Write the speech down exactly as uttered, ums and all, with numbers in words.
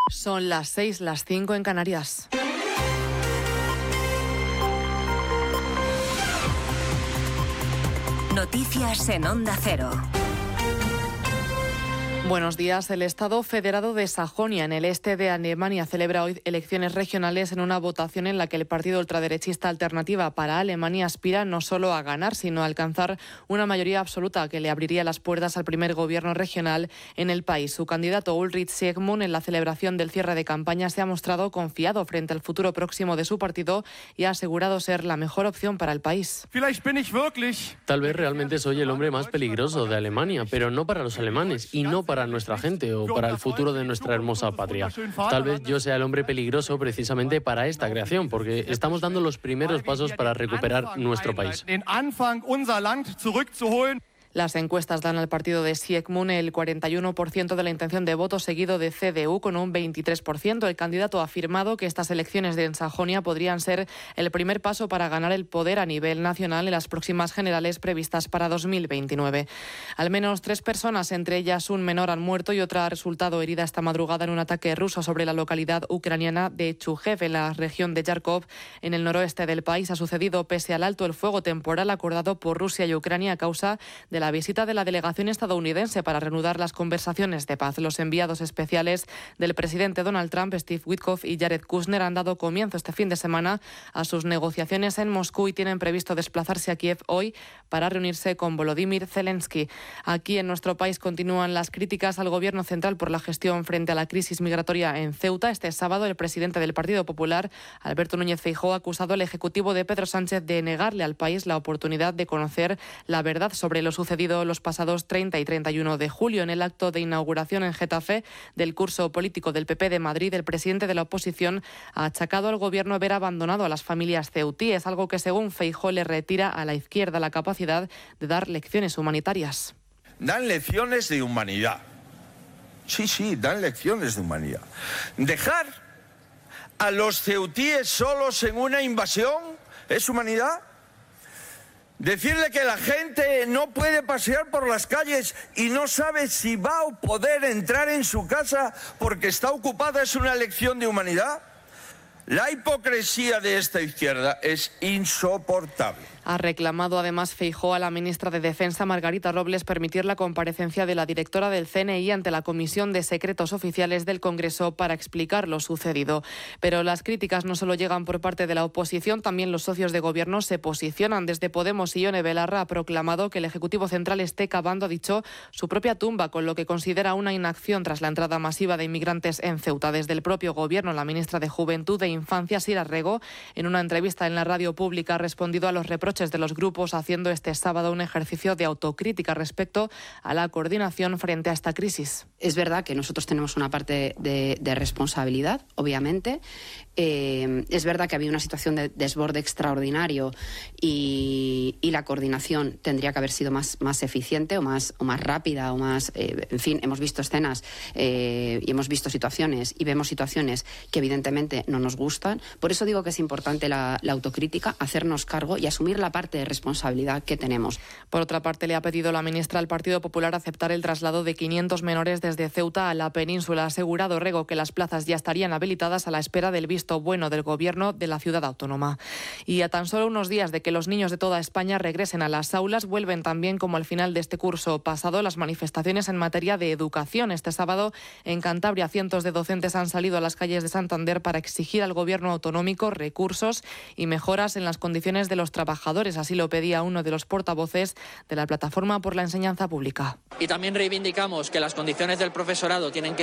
Son las seis, las cinco en Canarias. Noticias en Onda Cero. Buenos días. El Estado Federado de Sajonia, en el este de Alemania, celebra hoy elecciones regionales en una votación en la que el partido ultraderechista Alternativa para Alemania aspira no solo a ganar, sino a alcanzar una mayoría absoluta que le abriría las puertas al primer gobierno regional en el país. Su candidato Ulrich Siegmund, en la celebración del cierre de campaña, se ha mostrado confiado frente al futuro próximo de su partido y ha asegurado ser la mejor opción para el país. Tal vez realmente soy el hombre más peligroso de Alemania, pero no para los alemanes y no para para nuestra gente o para el futuro de nuestra hermosa patria. Tal vez yo sea el hombre peligroso precisamente para esta creación, porque estamos dando los primeros pasos para recuperar nuestro país. Las encuestas dan al partido de Siegmund el cuarenta y uno por ciento de la intención de voto, seguido de C D U con un veintitrés por ciento. El candidato ha afirmado que estas elecciones de Sajonia podrían ser el primer paso para ganar el poder a nivel nacional en las próximas generales previstas para dos mil veintinueve. Al menos tres personas, entre ellas un menor, han muerto y otra ha resultado herida esta madrugada en un ataque ruso sobre la localidad ucraniana de Chujev, en la región de Yarkov, en el noroeste del país. Ha sucedido pese al alto el fuego temporal acordado por Rusia y Ucrania a causa de la la visita de la delegación estadounidense para reanudar las conversaciones de paz. Los enviados especiales del presidente Donald Trump, Steve Witkoff y Jared Kushner, han dado comienzo este fin de semana a sus negociaciones en Moscú y tienen previsto desplazarse a Kiev hoy para reunirse con Volodymyr Zelensky. Aquí en nuestro país continúan las críticas al gobierno central por la gestión frente a la crisis migratoria en Ceuta. Este sábado el presidente del Partido Popular, Alberto Núñez Feijóo, ha acusado al ejecutivo de Pedro Sánchez de negarle al país la oportunidad de conocer la verdad sobre lo sucedido los pasados treinta y treinta y uno de julio. En el acto de inauguración en Getafe del curso político del P P de Madrid, el presidente de la oposición ha achacado al gobierno haber abandonado a las familias ceutíes, algo que según Feijóo le retira a la izquierda la capacidad de dar lecciones humanitarias. Dan lecciones de humanidad. Sí, sí, dan lecciones de humanidad. Dejar a los ceutíes solos en una invasión es humanidad. Decirle que la gente no puede pasear por las calles y no sabe si va a poder entrar en su casa porque está ocupada es una lección de humanidad. La hipocresía de esta izquierda es insoportable. Ha reclamado además Feijóo a la ministra de Defensa, Margarita Robles, permitir la comparecencia de la directora del C N I ante la Comisión de Secretos Oficiales del Congreso para explicar lo sucedido. Pero las críticas no solo llegan por parte de la oposición, también los socios de gobierno se posicionan. Desde Podemos, Ione Belarra ha proclamado que el Ejecutivo Central esté cavando, ha dicho, su propia tumba, con lo que considera una inacción tras la entrada masiva de inmigrantes en Ceuta. Desde el propio gobierno, la ministra de Juventud e Infancia, Sira Rego, en una entrevista en la radio pública, ha respondido a los reproches de los grupos, haciendo este sábado un ejercicio de autocrítica respecto a la coordinación frente a esta crisis. Es verdad que nosotros tenemos una parte de, de responsabilidad, obviamente. Eh, es verdad que había una situación de desborde extraordinario y, y la coordinación tendría que haber sido más, más eficiente o más, o más rápida o más... Eh, en fin, hemos visto escenas eh, y hemos visto situaciones y vemos situaciones que evidentemente no nos gustan. Por eso digo que es importante la, la autocrítica, hacernos cargo y asumir la parte de responsabilidad que tenemos. Por otra parte, le ha pedido la ministra al Partido Popular aceptar el traslado de quinientos menores desde Ceuta a la península. Ha asegurado Rego que las plazas ya estarían habilitadas a la espera del visto bueno del gobierno de la ciudad autónoma. Y a tan solo unos días de que los niños de toda España regresen a las aulas, vuelven también, como al final de este curso pasado, las manifestaciones en materia de educación. Este sábado en Cantabria cientos de docentes han salido a las calles de Santander para exigir al gobierno autonómico recursos y mejoras en las condiciones de los trabajadores. Así lo pedía uno de los portavoces de la Plataforma por la Enseñanza Pública. Y también reivindicamos que las condiciones del profesorado tienen que